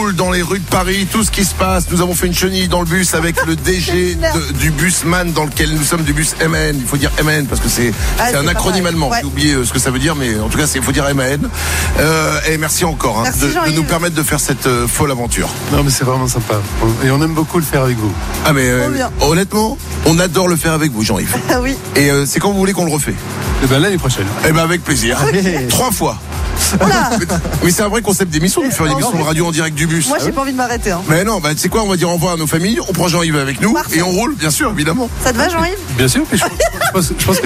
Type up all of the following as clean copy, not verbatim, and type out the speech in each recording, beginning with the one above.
roule dans les rues de Paris, tout ce qui se passe. Nous avons fait une chenille dans le bus avec le DG du busman dans lequel nous sommes, du bus MAN. Il faut dire MAN parce que c'est un acronyme allemand. J'ai oublié ce que ça veut dire, mais en tout cas, il faut dire MAN. Et merci encore de nous permettre de faire cette folle aventure. Non, mais c'est vraiment sympa. Et on aime beaucoup le faire avec vous. Ah, mais honnêtement, on adore le faire avec vous, Jean-Yves. Ah oui. Et c'est quand vous voulez qu'on le refait? Eh ben l'année prochaine. Eh ben avec plaisir. 3 fois. Voilà. Mais c'est un vrai concept d'émission de faire une émission de radio en direct du bus. Moi, j'ai pas envie de m'arrêter. Mais non, tu sais quoi, on va dire au revoir à nos familles, on prend Jean-Yves avec nous et on roule, bien sûr, évidemment. Ça te va, Jean-Yves? Bien sûr, mais je pense que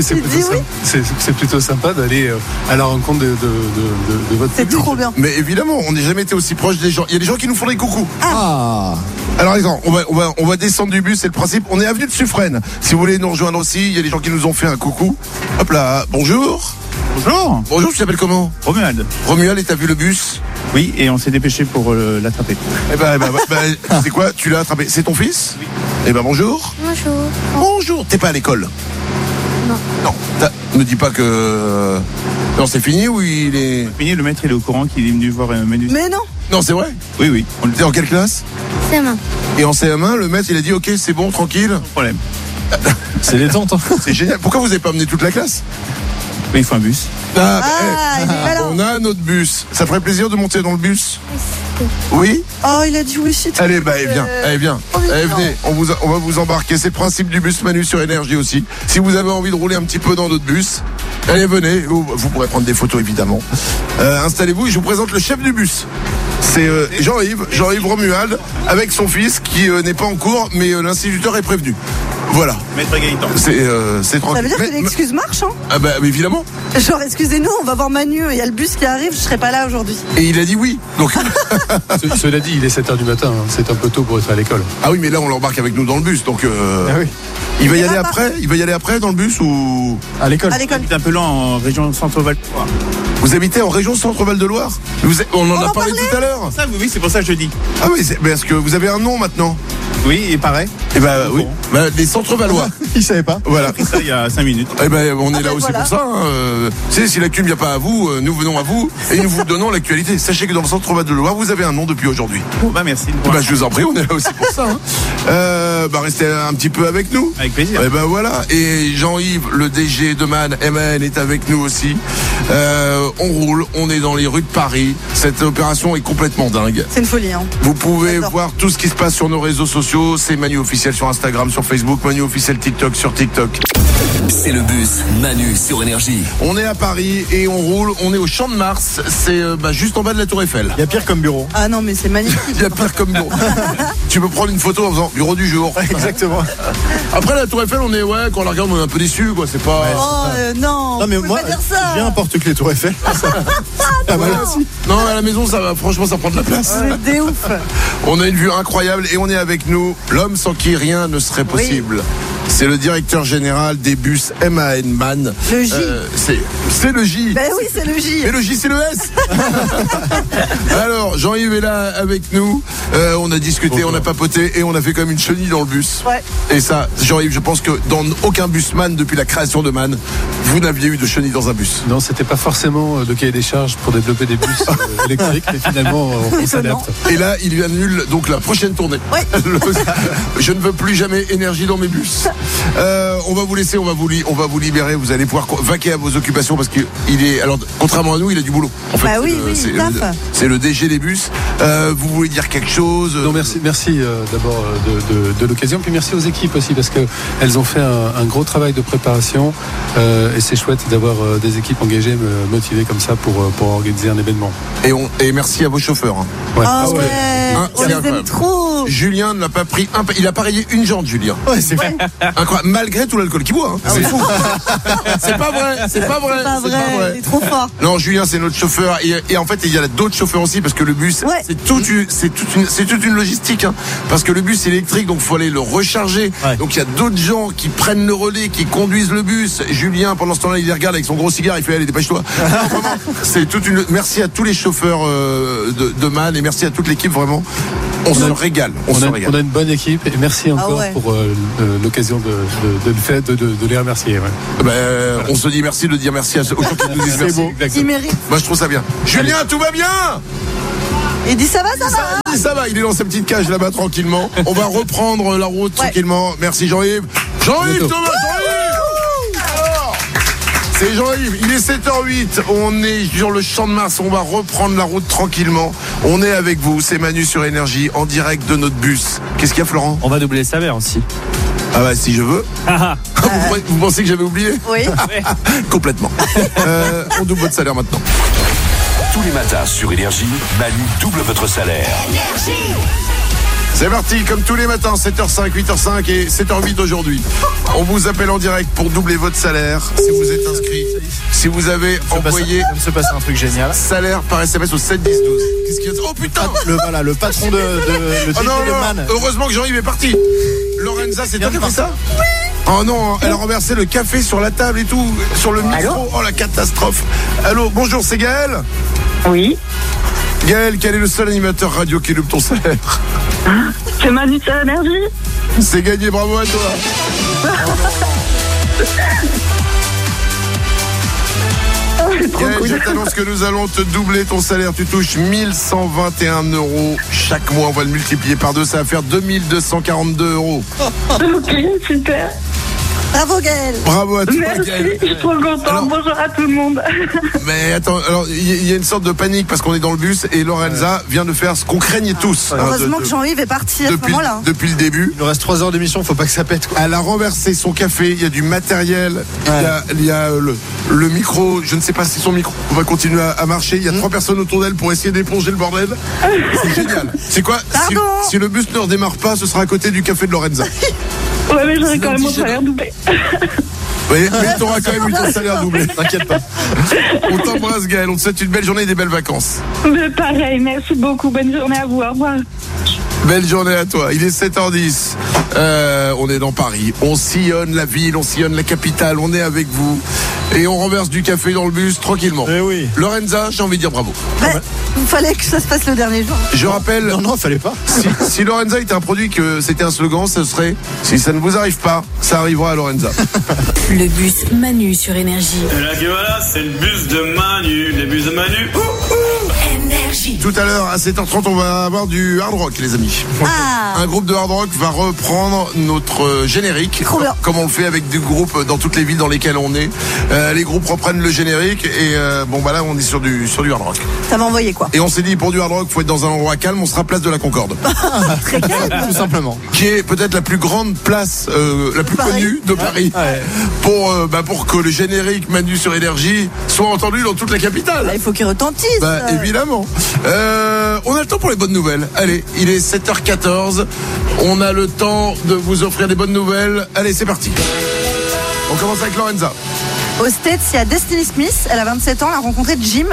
c'est plutôt sympa d'aller à la rencontre de votre public. C'est trop bien. Mais évidemment, on n'a jamais été aussi proche des gens. Il y a des gens qui nous font des coucous. Ah. Alors attends, on va descendre du bus, c'est le principe. On est avenue de Suffren. Si vous voulez nous rejoindre aussi, il y a des gens qui nous ont fait un coucou. Hop là, bonjour. Bonjour. Bonjour, tu t'appelles comment? Romuald. Romuald, et t'as vu le bus? Oui, et on s'est dépêché pour l'attraper. Eh ben, c'est quoi? Tu l'as attrapé? C'est ton fils? Oui. Eh ben bonjour. Bonjour. Bonjour. T'es pas à l'école? Non. Non. Ne dis pas que. Non, c'est fini ou il est. Fini, le maître il est au courant qu'il est venu voir un menu. Mais non. Non, c'est vrai? Oui. T'es en quelle classe? CM1. Et en CM1, le maître il a dit ok, c'est bon, tranquille. Pas de problème. C'est détente. C'est génial. Pourquoi vous avez pas amené toute la classe? Mais il faut un bus. Il est malin. On a notre bus. Ça ferait plaisir de monter dans le bus? Oui? Oh, il a dit oui, si. Allez, viens. Allez, venez. On va vous embarquer. C'est le principe du bus Manu sur Énergie aussi. Si vous avez envie de rouler un petit peu dans notre bus, allez, venez. Vous pourrez prendre des photos, évidemment. Installez-vous et je vous présente le chef du bus. C'est Jean-Yves Romuald avec son fils qui n'est pas en cours, mais l'instituteur est prévenu. Voilà. Maître Gaëtan. C'est tranquille. Ça veut dire que l'excuse marche, hein? Ah bah évidemment. Genre, excusez-nous, on va voir Manu, il y a le bus qui arrive, je serai pas là aujourd'hui. Et il a dit oui. Donc. Cela dit, il est 7h du matin, hein. C'est un peu tôt pour être à l'école. Ah oui, mais là on l'embarque avec nous dans le bus, donc. Ah oui. Il va y aller après. Il va y aller après dans le bus ou à l'école? À l'école. C'est un peu lent en région Centre-Val. Vous habitez en région Centre-Val de Loire? On en a parlé tout à l'heure. Ça, oui, c'est pour ça que je dis. Ah oui, parce que vous avez un nom maintenant. Oui, et pareil. Eh ben oui. Les Centre-Valois. Il savait pas. Voilà. J'ai appris ça il y a 5 minutes. Eh ben on est là aussi voilà. pour ça. Si la cul ne vient pas à vous, nous venons à vous et nous vous donnons l'actualité. Sachez que dans le Centre-Val de Loire, vous avez un nom depuis aujourd'hui. Merci. Je vous en prie, on est là aussi pour ça. Restez un petit peu avec nous. Avec plaisir. Eh ben voilà. Et Jean-Yves, le DG de MAN, est avec nous aussi. On roule, on est dans les rues de Paris. Cette opération est complètement dingue. C'est une folie, hein. Vous pouvez voir tout ce qui se passe sur nos réseaux sociaux. C'est Manu officiel sur Instagram, sur Facebook, Manu officiel TikTok sur TikTok. C'est le bus Manu sur Énergie. On est à Paris et on roule. On est au Champ de Mars. C'est juste en bas de la Tour Eiffel. Il y a pire comme bureau. Ah non, mais c'est magnifique. Il y a pire comme bureau. Tu peux prendre une photo en faisant bureau du jour. Exactement. Après la Tour Eiffel, on est quand on la regarde, on est un peu déçu, quoi. C'est pas. Non. Non mais vous moi, pouvez pas dire ça. bien importe que les Tours Eiffel. Pas mal aussi. Non, à la maison, ça va. Franchement, ça prend de la place. Vous êtes des ouf. On a une vue incroyable et on est avec nous l'homme sans qui rien ne serait possible. C'est le directeur général des bus MAN. Le J. C'est le J. Ben oui, c'est le J. Et le J, c'est le S. Alors, Jean-Yves est là avec nous. On a discuté, on a papoté et on a fait comme une chenille dans le bus. Ouais. Et ça, Jean-Yves, je pense que dans aucun busman depuis la création de MAN, vous n'aviez eu de chenille dans un bus. Non, c'était pas forcément le cahier des charges pour développer des bus électriques, mais finalement, on s'adapte. Et là, il lui annule donc la prochaine tournée. Ouais. Je ne veux plus jamais énergie dans mes bus. On va vous laisser, on va vous libérer. Vous allez pouvoir vaquer à vos occupations parce qu'il est. Alors, contrairement à nous, il a du boulot. En fait, c'est le DG des bus. Vous voulez dire quelque chose? Non, merci d'abord de l'occasion, puis merci aux équipes aussi parce que elles ont fait un gros travail de préparation et c'est chouette d'avoir des équipes engagées, motivées comme ça pour organiser un événement. Et merci à vos chauffeurs. Ouais. Ah ouais. On les aime trop. Julien n'a pas pris il a pas rayé une jante, Julien. Ouais, c'est vrai. Incroyable, malgré tout l'alcool qu'il boit. C'est fou. C'est pas vrai. Il est trop fort. Non, Julien, c'est notre chauffeur. Et en fait, il y a d'autres chauffeurs aussi parce que le bus, c'est toute une logistique. Hein, parce que le bus est électrique, donc il faut aller le recharger. Ouais. Donc il y a d'autres gens qui prennent le relais, qui conduisent le bus. Julien, pendant ce temps-là, il les regarde avec son gros cigare. Il fait allez, dépêche-toi. Vraiment, c'est merci à tous les chauffeurs de MAN et merci à toute l'équipe. Vraiment, on se régale. On a une bonne équipe et merci encore pour l'occasion de les remercier. Ouais. On se dit merci de dire merci aux gens qui nous disent merci. Ils méritent. Moi, je trouve ça bien. Julien, tout va bien? Il dit ça va. Ça va, il est dans sa petite cage là-bas tranquillement. On va reprendre la route tranquillement. Merci Jean-Yves. Jean-Yves, Thomas, Jean-Yves. Alors, c'est Jean-Yves, il est 7h08. On est sur le Champ de Mars. On va reprendre la route tranquillement. On est avec vous, c'est Manu sur Énergie, en direct de notre bus. Qu'est-ce qu'il y a, Florent? On va doubler le salaire aussi. Ah bah si je veux. Vous pensez que j'avais oublié? Oui. Complètement. On double votre salaire maintenant. Tous les matins sur Énergie, Manu double votre salaire. C'est parti, comme tous les matins, 7h05, 8h05 et 7h08 aujourd'hui. On vous appelle en direct pour doubler votre salaire. Si vous êtes inscrit, si vous avez envoyé Il se passe un truc génial. salaire par SMS au 7 10 12. Qu'est-ce qu'il y a? Oh putain! Le patron de le Oh non, téléman. non, heureusement que Jean-Yves est parti. Lorenza, c'est toi qui as fait ça? Oui. Oh non, elle a renversé le café sur la table et tout, sur le micro. Oh la catastrophe. Allô, bonjour, c'est Gaël? Oui, Gaël, quel est le seul animateur radio qui double ton salaire? c'est Manu sur Énergie. C'est gagné, bravo à toi. Gaël, je t'annonce que nous allons te doubler ton salaire. Tu touches 1121 € chaque mois. On va le multiplier par 2, ça va faire 2242 €. Ok, super. Bravo Gaël. Bravo à toi, Merci, Gaël. je suis trop contente. Alors- Bonjour à tout le monde. Mais attends, alors il y a une sorte de panique parce qu'on est dans le bus et Lorenza vient de faire ce qu'on craignait tous. Heureusement que Jean-Yves est parti à ce moment-là. Depuis le début. Il nous reste 3 heures d'émission, faut pas que ça pète quoi. Elle a renversé son café, il y a du matériel, il y a le micro, je ne sais pas si son micro va continuer à marcher, il y a 3 personnes autour d'elle pour essayer d'éponger le bordel. C'est génial. C'est quoi? Si le bus ne redémarre pas, ce sera à côté du café de Lorenza. Ouais, mais j'aurais quand même mon salaire doublé. Oui, mais tu auras quand même eu ton salaire doublé. T'inquiète pas. On t'embrasse Gaël, on te souhaite une belle journée et des belles vacances. Mais pareil, merci beaucoup. Bonne journée à vous. Au revoir. Belle journée à toi, il est 7h10. On est dans Paris, on sillonne la ville, on sillonne la capitale, on est avec vous. Et on renverse du café dans le bus tranquillement. Eh oui. Lorenza, j'ai envie de dire bravo. Il fallait que ça se passe le dernier jour. Je rappelle, Non, fallait pas. si Lorenza était un produit, que c'était un slogan, ce serait « Si ça ne vous arrive pas, ça arrivera à Lorenza ». Le bus Manu sur Énergie. Et là, voilà, c'est le bus de Manu, les bus de Manu. Tout à l'heure, à 7h30, on va avoir du hard rock, les amis. Ah. Un groupe de hard rock va reprendre notre générique, Trop bien. comme on le fait avec des groupes dans toutes les villes dans lesquelles on est. Les groupes reprennent le générique et bon bah là on est sur du hard rock. Ça m'a envoyé quoi? Et on s'est dit pour du hard rock, faut être dans un endroit calme. On sera place de la Concorde, Très calme. Tout simplement. qui est peut-être la plus grande place, la plus Paris. connue de Paris, pour que le générique Manu sur Énergie soit entendu dans toute la capitale. Il faut qu'il retentisse. Évidemment. On a le temps pour les bonnes nouvelles. Allez, il est 7h14. On a le temps de vous offrir des bonnes nouvelles. Allez, c'est parti. On commence avec Lorenza. Aux States, il y a Destiny Smith, elle a 27 ans, elle a rencontré Jim,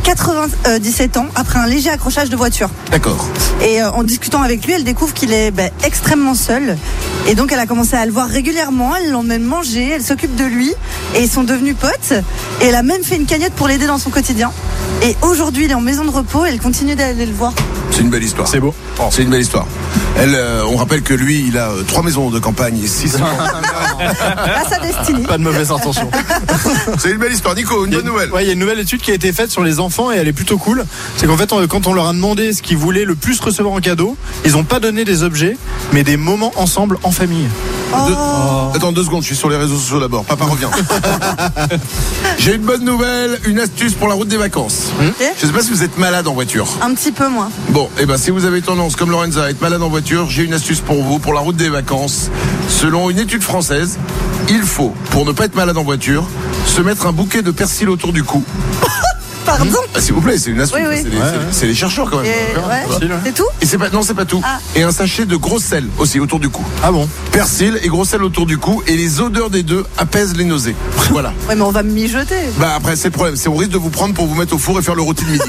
97 ans, après un léger accrochage de voiture. D'accord. Et en discutant avec lui, elle découvre qu'il est extrêmement seul. Et donc elle a commencé à le voir régulièrement, elle l'emmène manger, elle s'occupe de lui. Et ils sont devenus potes. Et elle a même fait une cagnotte pour l'aider dans son quotidien. Et aujourd'hui, il est en maison de repos et elle continue d'aller le voir. C'est une belle histoire. C'est beau. C'est une belle histoire. On rappelle que lui, il a 3 maisons de campagne et 6 Grâce à Destiny. Pas de mauvaise intention. C'est une belle histoire. Nico, une bonne nouvelle. Ouais, il y a une nouvelle étude qui a été faite sur les enfants et elle est plutôt cool. C'est qu'en fait, quand on leur a demandé ce qu'ils voulaient le plus recevoir en cadeau, ils n'ont pas donné des objets, mais des moments ensemble en famille. Attends 2 secondes, je suis sur les réseaux sociaux d'abord. Papa revient. J'ai une bonne nouvelle, une astuce pour la route des vacances. Je sais pas si vous êtes malade en voiture. Un petit peu moins. Bon, si vous avez tendance, comme Lorenza, à être malade en voiture, j'ai une astuce pour vous, pour la route des vacances. Selon une étude française, il faut, pour ne pas être malade en voiture, se mettre un bouquet de persil autour du cou. Pardon. S'il vous plaît, c'est une astuce. Oui. C'est les chercheurs quand même. C'est tout. Et c'est pas tout. Ah. Et un sachet de gros sel aussi autour du cou. Ah bon? Persil et gros sel autour du cou, et les odeurs des deux apaisent les nausées. Voilà. Ouais, mais on va me mijoter. Après, c'est le problème, c'est on risque de vous prendre pour vous mettre au four et faire le rôti de midi.